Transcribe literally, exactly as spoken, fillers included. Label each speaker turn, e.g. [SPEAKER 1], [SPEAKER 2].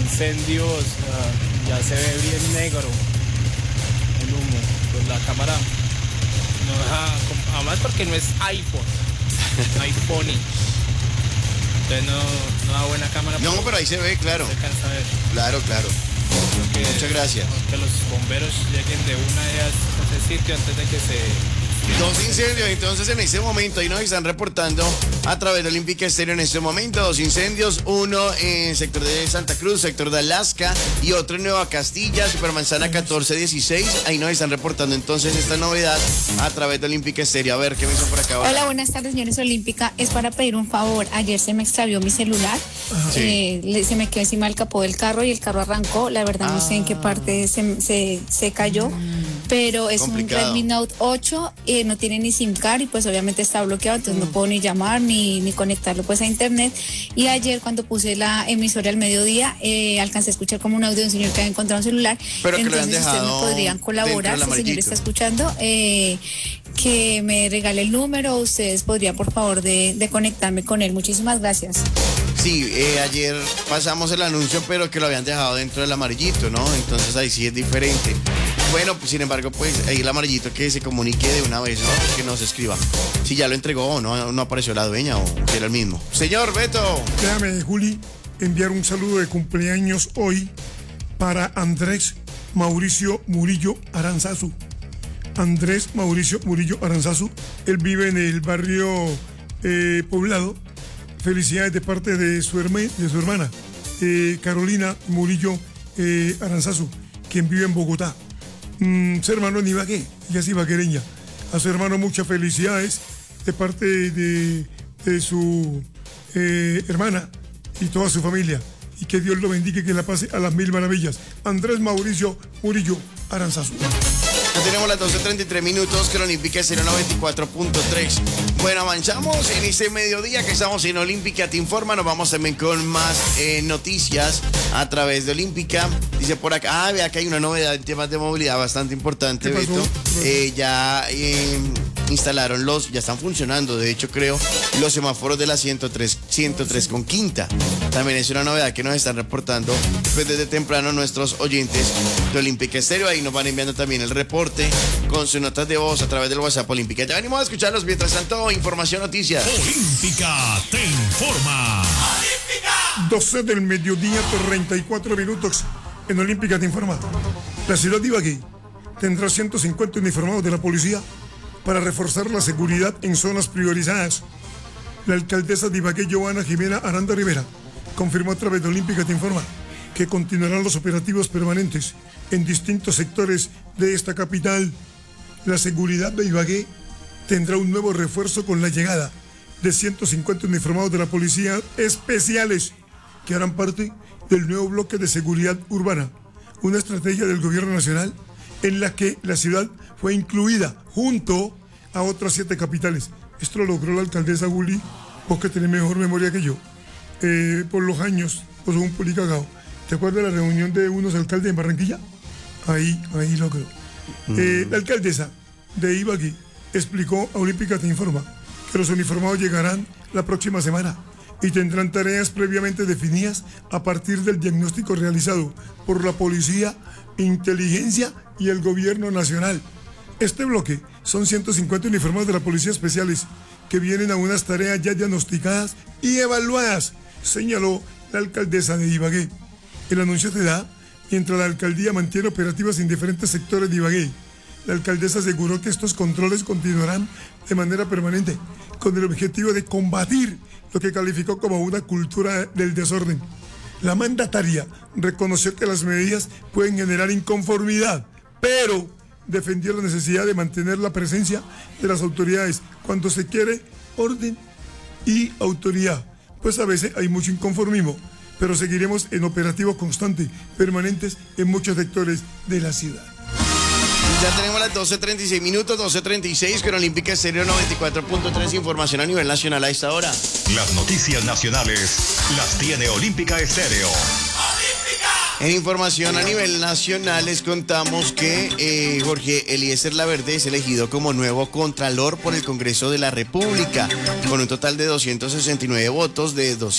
[SPEAKER 1] incendios, uh, ya se ve bien negro el humo, pues la cámara no deja, además porque no es iPhone, iPhone, entonces no, no da buena cámara.
[SPEAKER 2] No, pero ahí se ve, claro.
[SPEAKER 1] Se alcanza a ver.
[SPEAKER 2] Claro, claro.
[SPEAKER 1] Que,
[SPEAKER 2] Muchas gracias.
[SPEAKER 1] Que los bomberos lleguen de una vez a ese sitio antes de que se...
[SPEAKER 2] Dos incendios, entonces en este momento, ahí nos están reportando a través de Olímpica Estéreo en este momento, dos incendios, uno en el sector de Santa Cruz, sector de Alaska, y otro en Nueva Castilla, Supermanzana catorce dieciséis, ahí nos están reportando entonces esta novedad a través de Olímpica Estéreo. A ver, ¿qué me hizo por acá ahora?
[SPEAKER 3] Hola, buenas tardes, señores Olímpica, es para pedir un favor, ayer se me extravió mi celular,
[SPEAKER 2] sí.
[SPEAKER 3] eh, se me quedó encima del capó del carro y el carro arrancó, la verdad no ah. sé en qué parte se, se, se cayó, pero es complicado. Un Redmi Note ocho, eh, no tiene ni SIM card y pues obviamente está bloqueado, entonces mm. no puedo ni llamar ni, ni conectarlo pues a internet. Y ayer cuando puse la emisora al mediodía, eh, alcancé a escuchar como un audio de un señor que había encontrado un celular.
[SPEAKER 2] Pero
[SPEAKER 3] entonces,
[SPEAKER 2] que lo han dejado
[SPEAKER 3] ustedes me podrían colaborar, si el señor está escuchando, eh, que me regale el número, ustedes podrían por favor de, de conectarme con él. Muchísimas gracias.
[SPEAKER 2] Sí, eh, ayer pasamos el anuncio, pero que lo habían dejado dentro del amarillito, ¿no? Entonces ahí sí es diferente. Bueno, pues sin embargo, pues ahí el amarillito que se comunique de una vez, ¿no? Que nos escriba. Si ya lo entregó o no, no apareció la dueña o que era el mismo. Señor Beto.
[SPEAKER 4] Déjame, Juli, enviar un saludo de cumpleaños hoy para Andrés Mauricio Murillo Aranzazu. Andrés Mauricio Murillo Aranzazu. Él vive en el barrio eh, Poblado. Felicidades de parte de su, herme, de su hermana, eh, Carolina Murillo eh, Aranzazu, quien vive en Bogotá. Mm, su hermano en Ibagué, ella es ibaguereña. A su hermano muchas felicidades de parte de, de su eh, hermana y toda su familia. Y que Dios lo bendiga y que la pase a las mil maravillas. Andrés Mauricio Murillo Aranzazu.
[SPEAKER 2] Ya tenemos las doce treinta y tres minutos, que la Olímpica es cero noventa y cuatro punto tres. Bueno, avanzamos en este mediodía que estamos en Olímpica Te Informa. Nos vamos también con más eh, noticias a través de Olímpica. Dice por acá, ah, vea que hay una novedad en temas de movilidad bastante importante, Beto. Eh, ya eh, instalaron los, ya están funcionando, de hecho creo, los semáforos de la ciento tres, ciento tres con quinta. También es una novedad que nos están reportando pues, desde temprano nuestros oyentes de Olímpica Estéreo. Ahí nos van enviando también el reporte con sus notas de voz a través del WhatsApp Olímpica. Ya venimos a escucharlos. Mientras tanto, información, noticias.
[SPEAKER 5] Olímpica Te Informa.
[SPEAKER 4] Olímpica. doce del mediodía, treinta y cuatro minutos. En Olímpica Te Informa. La ciudad de Ibagué tendrá ciento cincuenta uniformados de la policía para reforzar la seguridad en zonas priorizadas. La alcaldesa de Ibagué, Joana Jimena Aranda Rivera, confirmó a través de Olímpica Te Informa que continuarán los operativos permanentes en distintos sectores de esta capital. La seguridad de Ibagué tendrá un nuevo refuerzo con la llegada de ciento cincuenta uniformados de la policía especiales que harán parte del nuevo bloque de seguridad urbana, una estrategia del gobierno nacional en la que la ciudad fue incluida junto a otras siete capitales. Esto lo logró la alcaldesa Guli, vos que tenés mejor memoria que yo, eh, por los años, vos sos un policagao. ¿Te acuerdas de la reunión de unos alcaldes en Barranquilla? Ahí, ahí logró. Mm. Eh, la alcaldesa de Ibagué explicó a Olímpica Te Informa que los uniformados llegarán la próxima semana y tendrán tareas previamente definidas a partir del diagnóstico realizado por la policía, inteligencia y el gobierno nacional. Este bloque son ciento cincuenta uniformados de la policía especiales que vienen a unas tareas ya diagnosticadas y evaluadas, señaló la alcaldesa de Ibagué. El anuncio se da mientras la alcaldía mantiene operativas en diferentes sectores de Ibagué. La alcaldesa aseguró que estos controles continuarán de manera permanente con el objetivo de combatir lo que calificó como una cultura del desorden. La mandataria reconoció que las medidas pueden generar inconformidad, pero defendió la necesidad de mantener la presencia de las autoridades cuando se quiere orden y autoridad, pues a veces hay mucho inconformismo, pero seguiremos en operativos constantes, permanentes en muchos sectores de la ciudad.
[SPEAKER 2] Ya tenemos las doce treinta y seis minutos, doce treinta y seis, con Olímpica Estéreo noventa y cuatro punto tres, información a nivel nacional a esta hora.
[SPEAKER 5] Las noticias nacionales las tiene Olímpica Estéreo.
[SPEAKER 2] En información a nivel nacional les contamos que eh, Jorge Eliezer Laverde es elegido como nuevo Contralor por el Congreso de la República, con un total de doscientos sesenta y nueve votos de doscientos